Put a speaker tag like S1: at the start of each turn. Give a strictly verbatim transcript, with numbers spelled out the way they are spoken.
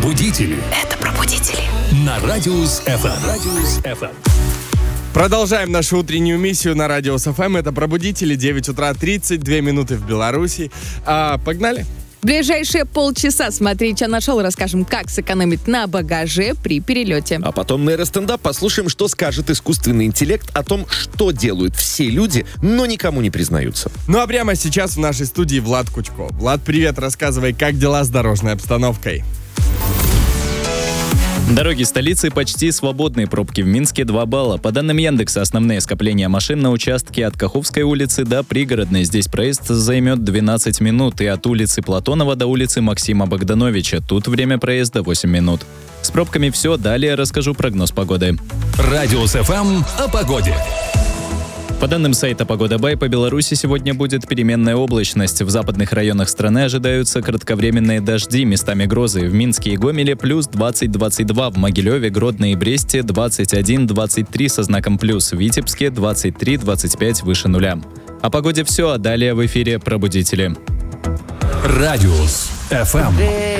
S1: Пробудители.
S2: Это пробудители.
S1: На Радиус эф эм. Радиус эф эм.
S3: Продолжаем нашу утреннюю миссию на Радиус эф эм. Это «Пробудители», девять утра, тридцать две минуты в Беларуси. А, погнали?
S2: В ближайшие полчаса смотри, что нашел, расскажем, как сэкономить на багаже при перелете.
S4: А потом нейростендап, послушаем, что скажет искусственный интеллект о том, что делают все люди, но никому не признаются.
S3: Ну а прямо сейчас в нашей студии Влад Кучко. Влад, привет, рассказывай, как дела с дорожной обстановкой?
S5: Дороги столицы почти свободные, пробки в Минске два балла. По данным Яндекса, основные скопления машин на участке от Каховской улицы до Пригородной. Здесь проезд займет двенадцать минут, и от улицы Платонова до улицы Максима Богдановича. Тут время проезда восемь минут. С пробками все, далее расскажу прогноз погоды.
S1: Радиус эф эм о погоде.
S5: По данным сайта «Погода Бай», по Беларуси сегодня будет переменная облачность. В западных районах страны ожидаются кратковременные дожди, местами грозы. В Минске и Гомеле плюс двадцать - двадцать два, в Могилеве, Гродно и Бресте двадцать один - двадцать три со знаком плюс, в Витебске двадцать три - двадцать пять выше нуля. О погоде все, а далее в эфире «Пробудители».
S1: Радиус эф эм.